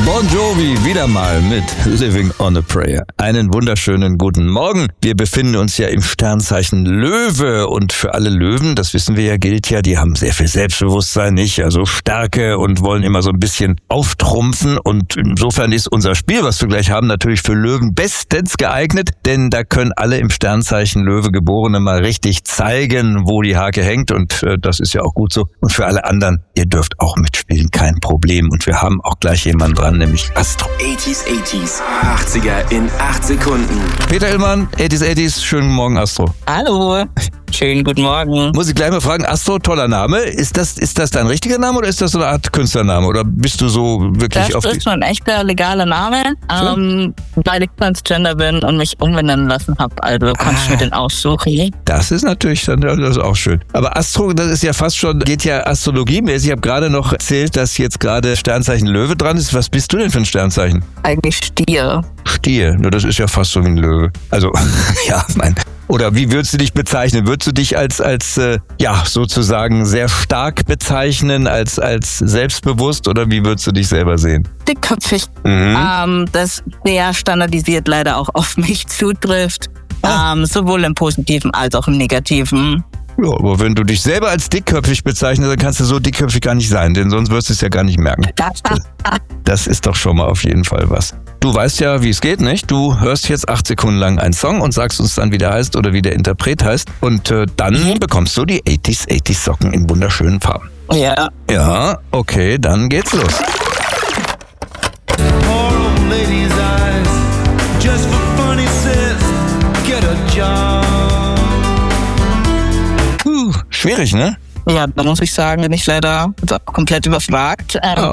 Bon Jovi wieder mal mit Living on a Prayer. Einen wunderschönen guten Morgen. Wir befinden uns ja im Sternzeichen Löwe und für alle Löwen, das wissen wir ja, gilt ja, die haben sehr viel Selbstbewusstsein, nicht? Also Stärke und wollen immer so ein bisschen auftrumpfen und insofern ist unser Spiel, was wir gleich haben, natürlich für Löwen bestens geeignet, denn da können alle im Sternzeichen Löwe Geborene mal richtig zeigen, wo die Hake hängt und das ist ja auch gut so. Und für alle anderen, ihr dürft auch mitspielen, kein Problem. Und wir haben auch gleich jemanden dran, nämlich Astro. 80s, 80er in 8 Sekunden. Peter Illmann, 80s, schönen Morgen Astro. Hallo, schönen guten Morgen. Muss ich gleich mal fragen, Astro, toller Name. Ist das dein richtiger Name oder ist das so eine Art Künstlername? Oder bist du so wirklich auf die... Das ist ein echter legaler Name, weil ich Transgender bin und mich umbenennen lassen habe. Also kannst du mir den aussuchen. Das ist natürlich dann das ist auch schön. Aber Astro, das ist ja fast schon, geht ja astrologiemäßig. Ich habe gerade noch erzählt, dass jetzt gerade Sternzeichen Löwe dran ist. Was bist du denn für ein Sternzeichen? Eigentlich Stier. Stier, nur das ist ja fast so wie ein Löwe. Also, ja, oder wie würdest du dich bezeichnen? Würdest du dich als sozusagen sehr stark bezeichnen, als selbstbewusst oder wie würdest du dich selber sehen? Dickköpfig. Das sehr standardisiert leider auch auf mich zutrifft. Sowohl im Positiven als auch im Negativen. Ja, aber wenn du dich selber als dickköpfig bezeichnest, dann kannst du so dickköpfig gar nicht sein, denn sonst wirst du es ja gar nicht merken. Das ist doch schon mal auf jeden Fall was. Du weißt ja, wie es geht, nicht? Du hörst jetzt 8 Sekunden lang einen Song und sagst uns dann, wie der heißt oder wie der Interpret heißt. Und dann bekommst du die 80s Socken in wunderschönen Farben. Ja. Ja, okay, dann geht's los. Schwierig, ne? Ja, da muss ich sagen, bin ich leider komplett überfragt.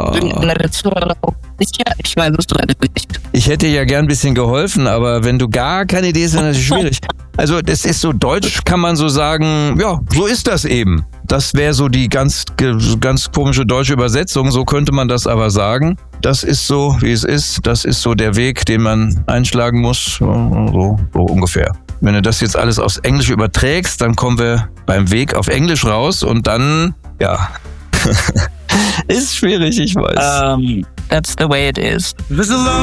Ich weiß es leider nicht. Ich hätte ja gern ein bisschen geholfen, aber wenn du gar keine Idee hast, ist das natürlich schwierig. Also das ist so deutsch, kann man so sagen, ja, so ist das eben. Das wäre so die ganz komische deutsche Übersetzung, so könnte man das aber sagen. Das ist so, wie es ist, das ist so der Weg, den man einschlagen muss, so ungefähr. Wenn du das jetzt alles aufs Englische überträgst, dann kommen wir beim Weg auf Englisch raus und dann, ja, ist schwierig, ich weiß. That's the way it is.